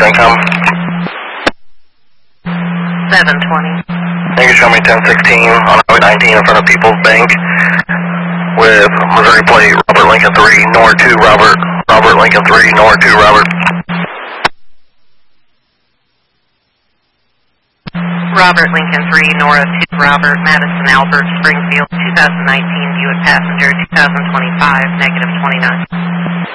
income. 720. You can show me 1016 on Highway 19 in front of People's Bank with Missouri plate Robert Lincoln 3, Nor 2 Robert, Robert Lincoln 3, Nor 2 Robert. Robert Lincoln 3, Nora 2 Robert, Madison Albert, Springfield, 2019 Buick Passenger, 2025, -29.